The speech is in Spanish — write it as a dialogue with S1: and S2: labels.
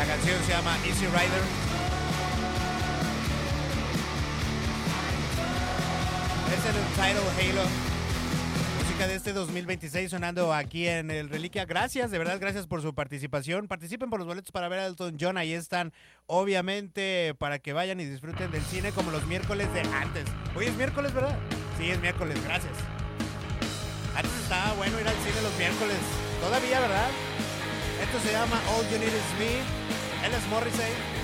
S1: La canción se llama Easy Rider. Es el Tidal Halo. Música de este 2026 sonando aquí en el Reliquia. Gracias, de verdad, gracias por su participación. Participen por los boletos para ver a Elton John. Ahí están, obviamente, para que vayan y disfruten del cine como los miércoles de antes. Hoy es miércoles, ¿verdad? Sí, es miércoles, gracias. Antes estaba bueno ir al cine los miércoles. Todavía, ¿verdad? Esto se llama All You Need Is Me. Él es Morrissey.